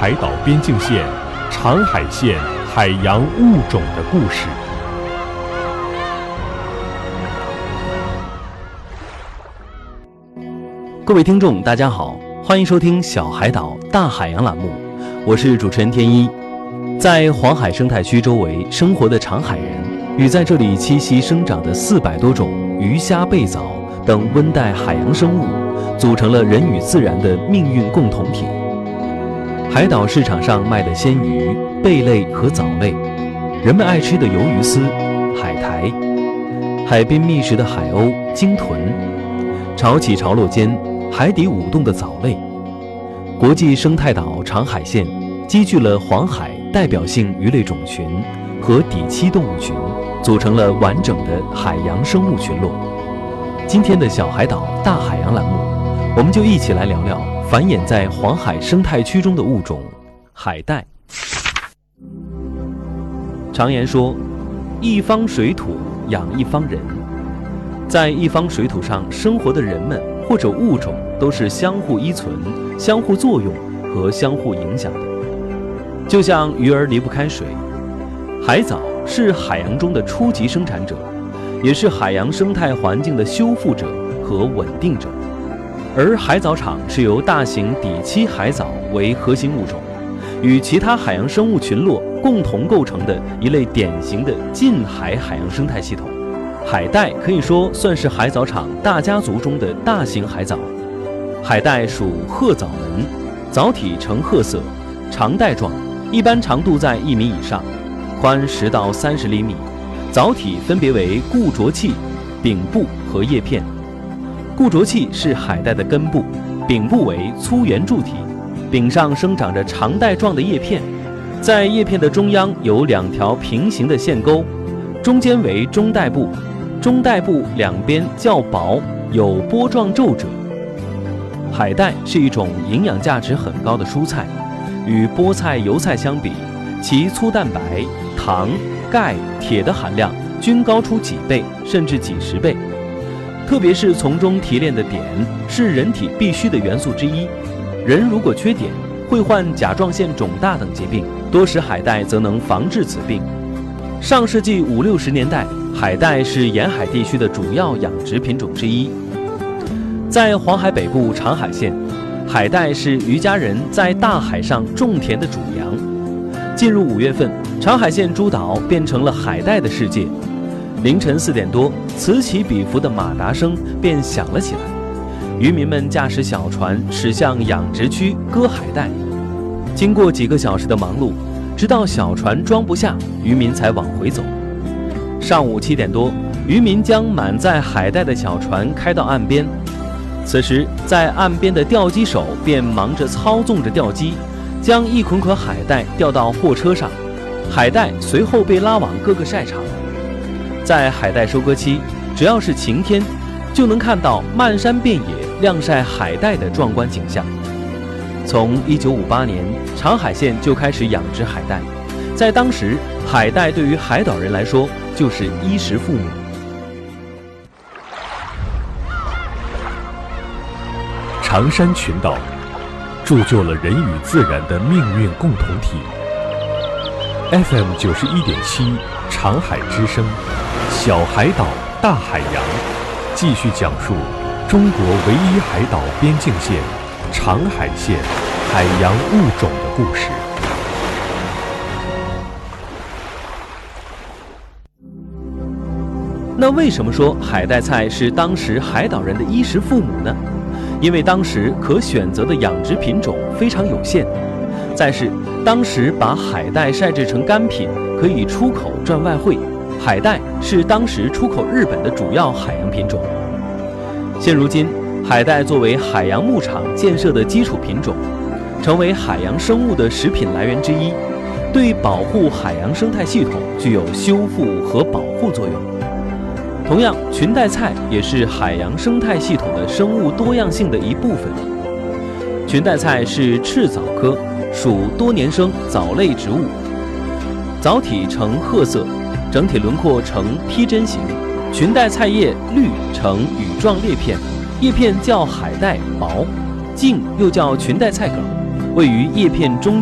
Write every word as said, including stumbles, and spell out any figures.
海岛边境线长海线海洋物种的故事。 各位听众大家好，欢迎收听小海岛大海洋栏目，我是主持人天一。在黄海生态区周围生活的长海人，与在这里栖息生长的四百多种鱼虾贝藻等温带海洋生物，组成了人与自然的命运共同体。海岛市场上卖的鲜鱼、贝类和藻类，人们爱吃的鱿鱼丝、海苔，海边觅食的海鸥、鲸豚，潮起潮落间海底舞动的藻类。国际生态岛长海线积聚了黄海代表性鱼类种群和底栖动物群，组成了完整的海洋生物群落。今天的小海岛大海洋栏目，我们就一起来聊聊繁衍在黄海生态区中的物种海带。常言说，一方水土养一方人，在一方水土上生活的人们或者物种都是相互依存、相互作用和相互影响的。就像鱼儿离不开水，海藻是海洋中的初级生产者，也是海洋生态环境的修复者和稳定者。而海藻场是由大型底栖海藻为核心物种，与其他海洋生物群落共同构成的一类典型的近海海洋生态系统。海带可以说算是海藻场大家族中的大型海藻。海带属褐藻门，藻体呈褐色，长带状，一般长度在一米以上，宽十到三十厘米。藻体分别为固着器、柄部和叶片。固着器是海带的根部，柄部为粗圆柱体，柄上生长着长带状的叶片，在叶片的中央有两条平行的线沟，中间为中带部，中带部两边较薄，有波状皱褶。海带是一种营养价值很高的蔬菜，与菠菜、油菜相比，其粗蛋白、糖、钙、铁的含量均高出几倍甚至几十倍。特别是从中提炼的碘是人体必需的元素之一，人如果缺碘，会患甲状腺肿大等疾病，多食海带则能防治此病。上世纪五六十年代，海带是沿海地区的主要养殖品种之一。在黄海北部长海县，海带是渔家人在大海上种田的主粮。进入五月份，长海县诸岛变成了海带的世界。凌晨四点多，此起彼伏的马达声便响了起来。渔民们驾驶小船驶向养殖区割海带。经过几个小时的忙碌，直到小船装不下，渔民才往回走。上午七点多，渔民将满载海带的小船开到岸边。此时，在岸边的吊机手便忙着操纵着吊机，将一捆捆海带吊到货车上，海带随后被拉往各个晒场。在海带收割期，只要是晴天，就能看到漫山遍野晾晒海带的壮观景象。从一九五八年，长海县就开始养殖海带，在当时，海带对于海岛人来说就是衣食父母。 长山群岛铸就了人与自然的命运共同体。F M 九十一点七，长海之声，小海岛大海洋，继续讲述中国唯一海岛边境线长海线海洋物种的故事。 那为什么说海带菜是当时海岛人的衣食父母呢？因为当时可选择的养殖品种非常有限，再是当时把海带晒制成干品可以出口赚外汇，海带是当时出口日本的主要海洋品种。现如今，海带作为海洋牧场建设的基础品种，成为海洋生物的食品来源之一，对保护海洋生态系统具有修复和保护作用。同样，裙带菜也是海洋生态系统的生物多样性的一部分。裙带菜是赤藻科，属多年生藻类植物，藻体呈褐色，整体轮廓呈披针形，裙带菜叶绿呈羽状裂片，叶片较海带薄，茎又叫裙带菜梗，位于叶片中